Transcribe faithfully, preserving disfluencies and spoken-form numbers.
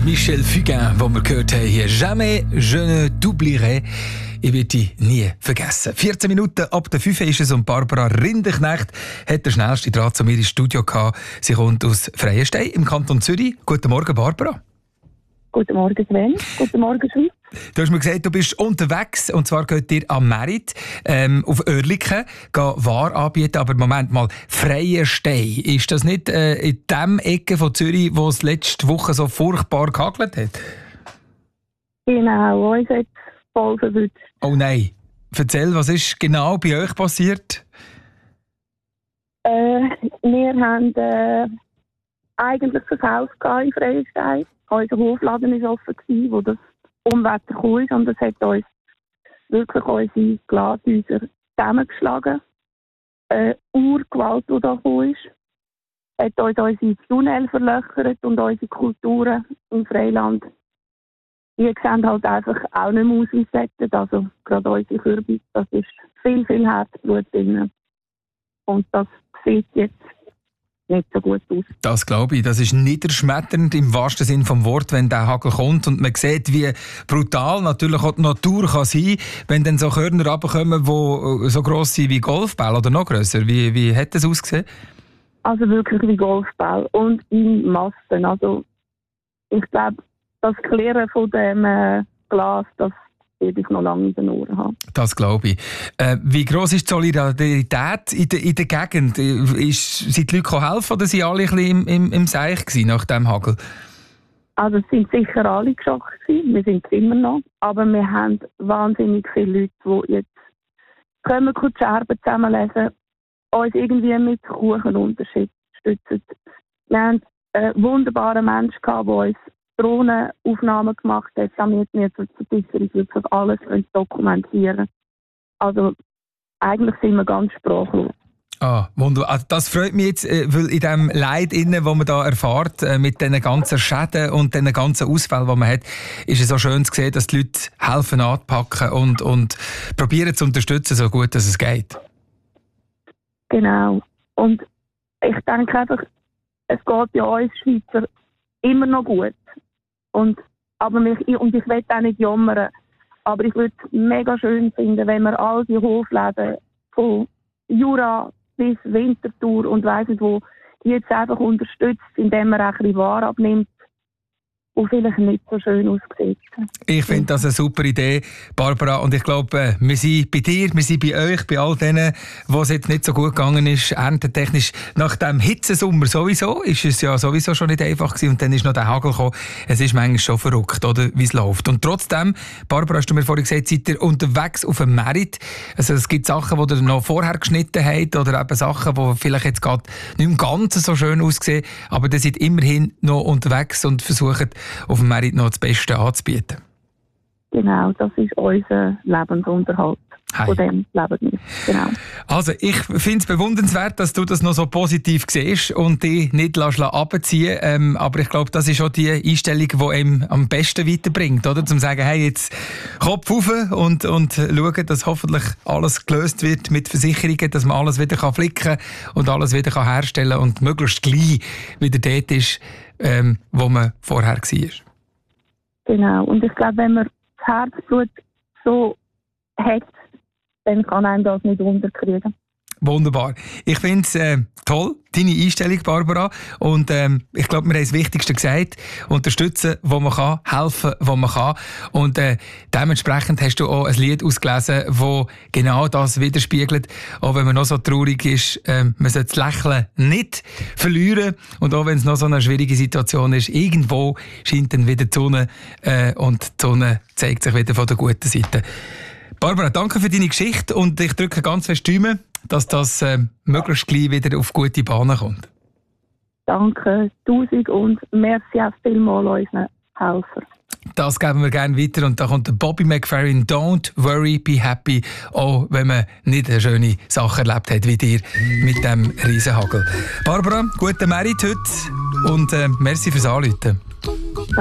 Der Michel Fugain, den wir gehört haben hier. «Jamais je ne t'oublierai». Ich werde dich nie vergessen. vierzehn Minuten ab der fünf ist es und Barbara Rinderknecht hat den schnellsten Draht zu mir ins Studio gehabt. Sie kommt aus Freienstein im Kanton Zürich. Guten Morgen, Barbara. Guten Morgen, Sven. Guten Morgen, Schweiz. Du hast mir gesagt, du bist unterwegs, und zwar geht ihr am Merit ähm, auf Oerlikon Ware anbieten. Aber Moment mal, Freienstein, ist das nicht äh, in dem Ecke von Zürich, wo es letzte Woche so furchtbar gehagelt hat? Genau, uns hat es voll verwünscht. Oh nein. Erzähl, was ist genau bei euch passiert? Äh, wir haben äh, eigentlich verkauft in Freienstein. Unser Hofladen war offen, wo das Unwetter kam, und das hat uns wirklich unsere Glashäuser zusammengeschlagen. Äh, Urgewalt, die da kam, hat uns unsere Tunnel verlöchert und unsere Kulturen im Freiland. Die sehen halt einfach auch nicht mehr aus wie Sättet. Also gerade unsere Kürbis, das ist viel, viel Herzblut drin. Und das sieht jetzt nicht so gut aus. Das glaube ich. Das ist niederschmetternd im wahrsten Sinn des Wortes, wenn der Hagel kommt und man sieht, wie brutal natürlich auch die Natur kann sein, wenn dann so Körner runterkommen, die so gross sind wie Golfbälle oder noch grösser. Wie, wie hat das ausgesehen? Also wirklich wie Golfbälle und in Massen. Also ich glaube, das Klirren von dem äh, Glas, das werde ich noch lange in den Ohren haben. Das glaube ich. Äh, wie gross ist die Solidarität in der, in der Gegend? Ist, sind die Leute helfen oder sind alle ein bisschen im, im, im Seich gewesen nach dem Hagel? Also es sind sicher alle geschockt gewesen. Wir sind es immer noch. Aber wir haben wahnsinnig viele Leute, die jetzt kommen, die Scherben zusammenlesen, uns irgendwie mit Kuchen unterstützen. Wir haben einen wunderbaren Menschen gehabt, der uns Drohnenaufnahmen gemacht hat, damit wir zur Versicherung wirklich alles dokumentieren können. Also eigentlich sind wir ganz sprachlos. Ah, wunderbar. Das freut mich jetzt, weil in dem Leid, das man da erfährt, mit diesen ganzen Schäden und diesen ganzen Ausfällen, die man hat, ist es so schön zu sehen, dass die Leute helfen anzupacken und, und probieren zu unterstützen, so gut dass es geht. Genau. Und ich denke einfach, es geht ja uns Schweizer immer noch gut. Und, aber mich, und ich will auch nicht jammern, aber ich würde es mega schön finden, wenn wir all die Hofläden von Jura bis Winterthur und weiss nicht wo, die jetzt einfach unterstützt, indem man auch ein bisschen Ware abnimmt, die vielleicht nicht so schön aussieht. Ich finde das eine super Idee, Barbara. Und ich glaube, wir sind bei dir, wir sind bei euch, bei all denen, wo es jetzt nicht so gut gegangen ist, erntetechnisch. Nach dem Hitzesommer sowieso ist es ja sowieso schon nicht einfach gewesen. Und dann ist noch der Hagel gekommen. Es ist manchmal schon verrückt, oder, wie es läuft. Und trotzdem, Barbara, hast du mir vorhin gesagt, seid ihr unterwegs auf dem Merit. Also es gibt Sachen, die ihr noch vorher geschnitten habt, oder eben Sachen, die vielleicht jetzt gerade nicht im Ganzen so schön aussehen. Aber ihr seid immerhin noch unterwegs und versucht, auf dem Merit noch das Beste anzubieten. Genau, das ist unser Lebensunterhalt. Hi. Von dem leben wir. Genau. Also, ich finde es bewundernswert, dass du das noch so positiv siehst und dich nicht runterziehen lässt. Ähm, aber ich glaube, das ist auch die Einstellung, die einem am besten weiterbringt, oder? Zum sagen, hey, jetzt Kopf rauf und, und schauen, dass hoffentlich alles gelöst wird mit Versicherungen, dass man alles wieder flicken kann und alles wieder herstellen kann und möglichst gleich wieder dort ist, ähm, wo man vorher war. Genau. Und ich glaube, wenn man das Herzblut so hat, dann kann einem das nicht unterkriegen. Wunderbar. Ich finde es äh, toll, deine Einstellung, Barbara. Und ähm, ich glaube, wir haben das Wichtigste gesagt. Unterstützen, wo man kann, helfen, wo man kann. Und äh, dementsprechend hast du auch ein Lied ausgelesen, das genau das widerspiegelt. Auch wenn man noch so traurig ist, äh, man sollte das Lächeln nicht verlieren. Und auch wenn es noch so eine schwierige Situation ist, irgendwo scheint dann wieder die Sonne äh, und die Sonne zeigt sich wieder von der guten Seite. Barbara, danke für deine Geschichte und ich drücke ganz fest die Daumen, dass das äh, möglichst gleich wieder auf gute Bahnen kommt. Danke, tausend und merci auch vielmals unseren Helfern. Das geben wir gerne weiter und da kommt der Bobby McFerrin, «Don't worry, be happy», auch wenn man nicht eine schöne Sache erlebt hat wie dir mit dem Riesenhagel. Barbara, guten Merit heute und äh, merci fürs Anrufen.